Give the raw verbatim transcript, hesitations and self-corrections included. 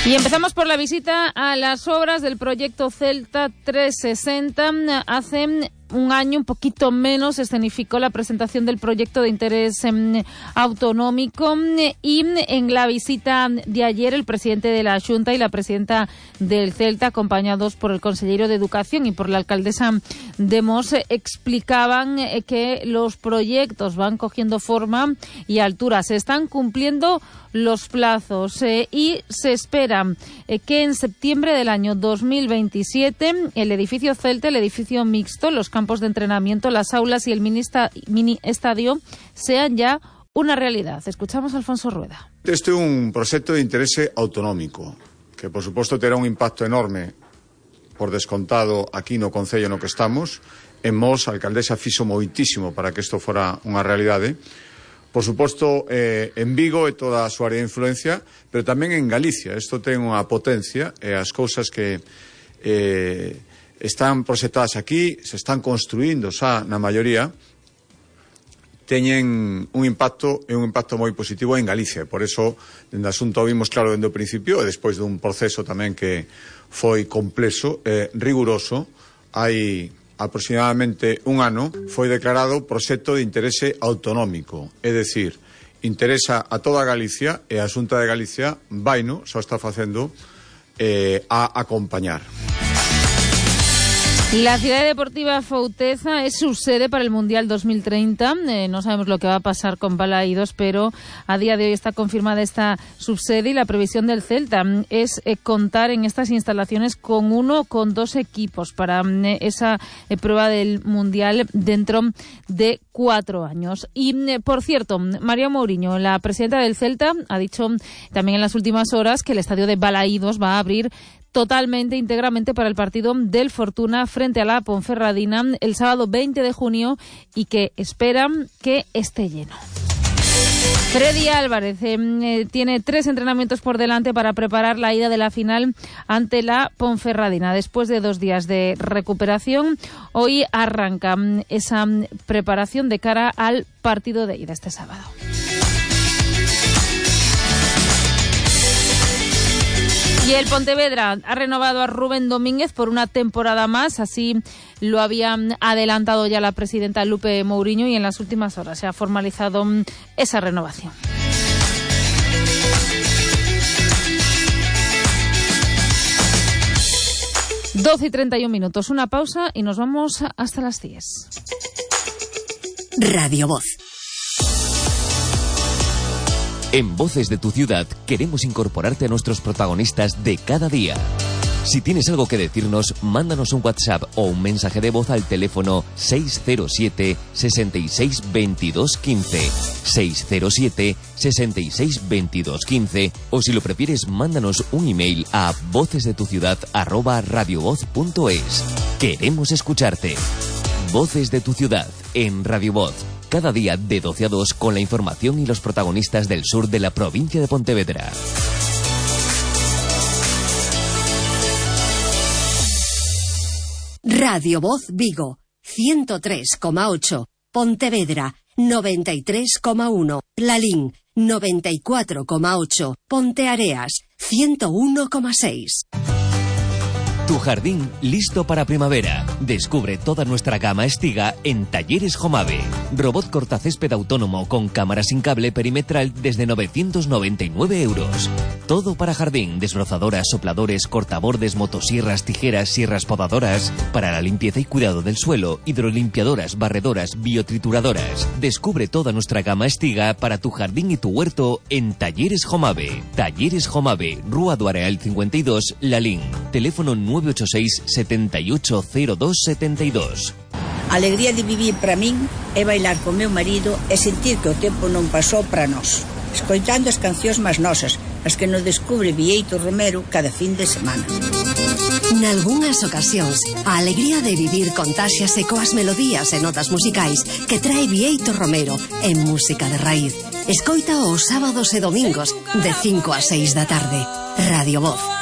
Y empezamos por la visita a las obras del proyecto Celta trescientos sesenta. Hace un año, un poquito menos, se escenificó la presentación del proyecto de interés eh, autonómico y en la visita de ayer el presidente de la Xunta y la presidenta del Celta, acompañados por el consejero de Educación y por la alcaldesa de Mos, explicaban eh, que los proyectos van cogiendo forma y altura, se están cumpliendo los plazos eh, y se espera eh, que en septiembre del año dos mil veintisiete el edificio Celta, el edificio mixto, los campos de entrenamiento, las aulas y el mini, esta, mini estadio sean ya una realidad. Escuchamos a Alfonso Rueda. Este é un proxecto de interese autonómico que, por suposto, terá un impacto enorme por descontado aquí no concello no que estamos. En Mos, a alcaldesa fixo moitísimo para que isto fora unha realidade. Por suposto, eh, en Vigo e toda a súa área de influencia, pero tamén en Galicia. Isto ten unha potencia e as cousas que eh, están proxectadas aquí, se están construindo xa na maioría, teñen un impacto e un impacto moi positivo en Galicia. Por eso, dende o asunto vimos claro dende o principio, e despois dun proceso tamén que foi complexo, eh, riguroso, hai aproximadamente un ano, foi declarado proxecto de interese autonómico, é dicir, interesa a toda Galicia e a Xunta de Galicia vaino, xa está facendo, eh, a acompañar. La ciudad deportiva Fouteza es su sede para el Mundial dos mil treinta. Eh, no sabemos lo que va a pasar con Balaídos, pero a día de hoy está confirmada esta subsede y la previsión del Celta es eh, contar en estas instalaciones con uno o con dos equipos para eh, esa eh, prueba del Mundial dentro de cuatro años. Y, eh, por cierto, María Mourinho, la presidenta del Celta, ha dicho también en las últimas horas que el estadio de Balaídos va a abrir totalmente, íntegramente para el partido del Fortuna frente a la Ponferradina el sábado veinte de junio y que esperan que esté lleno. Freddy Álvarez eh, tiene tres entrenamientos por delante para preparar la ida de la final ante la Ponferradina. Después de dos días de recuperación, hoy arranca esa preparación de cara al partido de ida este sábado. Y el Pontevedra ha renovado a Rubén Domínguez por una temporada más, así lo había adelantado ya la presidenta Lupe Mourinho y en las últimas horas se ha formalizado esa renovación. doce y treinta y un minutos, una pausa y nos vamos hasta las diez. Radio Voz. En Voces de tu Ciudad queremos incorporarte a nuestros protagonistas de cada día. Si tienes algo que decirnos, mándanos un WhatsApp o un mensaje de voz al teléfono seis cero siete, sesenta y seis, veintidós, quince, seis cero siete, sesenta y seis, veintidós, quince, o si lo prefieres, mándanos un email a vocesdetuciudad arroba radiovoz punto es. Queremos escucharte. Voces de tu Ciudad en Radio Voz. Cada día de doce a dos con la información y los protagonistas del sur de la provincia de Pontevedra. Radio Voz Vigo, ciento tres coma ocho. Pontevedra, noventa y tres coma uno. Lalín, noventa y cuatro coma ocho. Ponteareas, ciento uno coma seis. Tu jardín listo para primavera. Descubre toda nuestra gama Estiga en Talleres Jomave. Robot cortacésped autónomo con cámara sin cable perimetral desde novecientos noventa y nueve euros. Todo para jardín, desbrozadoras, sopladores, cortabordes, motosierras, tijeras, sierras podadoras. Para la limpieza y cuidado del suelo, hidrolimpiadoras, barredoras, biotrituradoras. Descubre toda nuestra gama Estiga para tu jardín y tu huerto en Talleres Jomave. Talleres Jomave, Rúa do Areal cincuenta y dos, Lalín. Teléfono nueve ocho seis, setenta y ocho, cero dos, setenta y dos. A alegría de vivir para min é bailar con meu marido e sentir que o tempo non pasou para nós, escoitando as cancións máis nosas, as que nos descubre Bieito Romero cada fin de semana. Nalgúnas ocasións, a alegría de vivir contáxiase coas melodías e notas musicais que trae Bieito Romero en música de raíz. Escoita os sábados e domingos de cinco a seis da tarde. Radio Voz.